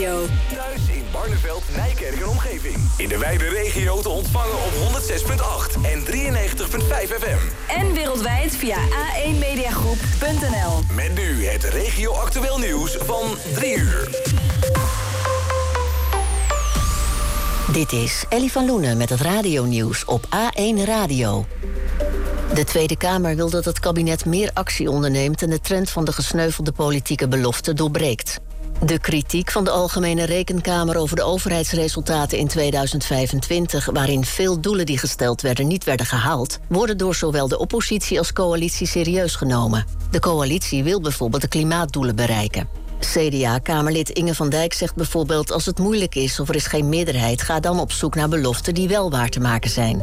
Radio. Thuis in Barneveld, Nijkerk en omgeving. In de wijde regio te ontvangen op 106.8 en 93.5 FM. En wereldwijd via a1mediagroep.nl. Met nu het regio actueel nieuws van 3 uur. Dit is Ellie van Loenen met het radionieuws op A1 Radio. De Tweede Kamer wil dat het kabinet meer actie onderneemt en de trend van de gesneuvelde politieke belofte doorbreekt. De kritiek van de Algemene Rekenkamer over de overheidsresultaten in 2025... waarin veel doelen die gesteld werden niet werden gehaald... worden door zowel de oppositie als coalitie serieus genomen. De coalitie wil bijvoorbeeld de klimaatdoelen bereiken. CDA-kamerlid Inge van Dijk zegt bijvoorbeeld... als het moeilijk is of er is geen meerderheid... ga dan op zoek naar beloften die wel waar te maken zijn.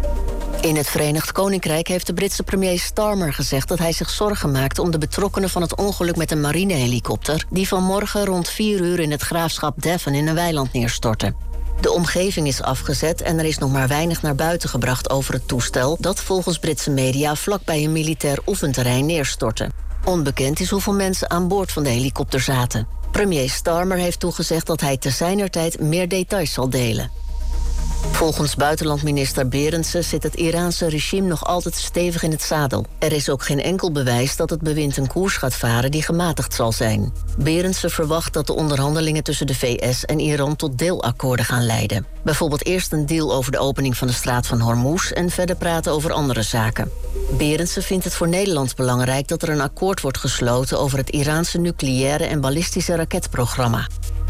In het Verenigd Koninkrijk heeft de Britse premier Starmer gezegd... dat hij zich zorgen maakt om de betrokkenen van het ongeluk met een marinehelikopter... die vanmorgen rond 4 uur in het graafschap Devon in een weiland neerstortte. De omgeving is afgezet en er is nog maar weinig naar buiten gebracht over het toestel... dat volgens Britse media vlakbij een militair oefenterrein neerstortte. Onbekend is hoeveel mensen aan boord van de helikopter zaten. Premier Starmer heeft toegezegd dat hij te zijner tijd meer details zal delen. Volgens buitenlandminister Berendsen zit het Iraanse regime nog altijd stevig in het zadel. Er is ook geen enkel bewijs dat het bewind een koers gaat varen die gematigd zal zijn. Berendsen verwacht dat de onderhandelingen tussen de VS en Iran tot deelakkoorden gaan leiden. Bijvoorbeeld eerst een deal over de opening van de straat van Hormuz en verder praten over andere zaken. Berendsen vindt het voor Nederland belangrijk dat er een akkoord wordt gesloten over het Iraanse nucleaire en ballistische raketprogramma.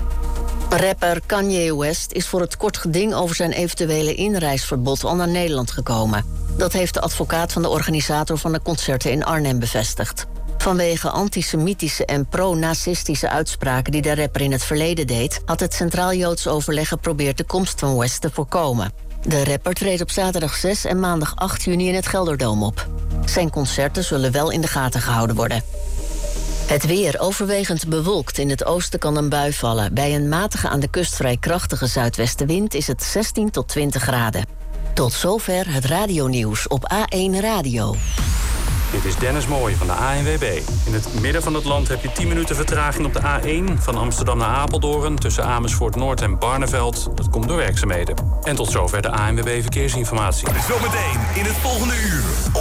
Rapper Kanye West is voor het kort geding over zijn eventuele inreisverbod al naar Nederland gekomen. Dat heeft de advocaat van de organisator van de concerten in Arnhem bevestigd. Vanwege antisemitische en pro-nazistische uitspraken die de rapper in het verleden deed, had het Centraal Joods Overleg geprobeerd de komst van West te voorkomen. De rapper treedt op zaterdag 6 en maandag 8 juni in het Gelderdoom op. Zijn concerten zullen wel in de gaten gehouden worden. Het weer overwegend bewolkt. In het oosten kan een bui vallen. Bij een matige aan de kust vrij krachtige zuidwestenwind is het 16 tot 20 graden. Tot zover het radionieuws op A1 Radio. Dit is Dennis Mooij van de ANWB. In het midden van het land heb je 10 minuten vertraging op de A1... van Amsterdam naar Apeldoorn tussen Amersfoort Noord en Barneveld. Dat komt door werkzaamheden. En tot zover de ANWB Verkeersinformatie. Zometeen in het volgende uur.